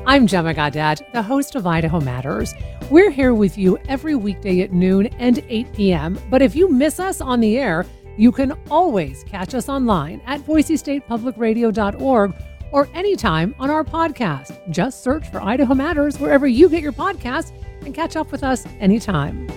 I'm Gemma Gaddad, the host of Idaho Matters. We're here with you every weekday at noon and 8 p.m. But if you miss us on the air, you can always catch us online at boisestatepublicradio.org or anytime on our podcast. Just search for Idaho Matters wherever you get your podcasts and catch up with us anytime.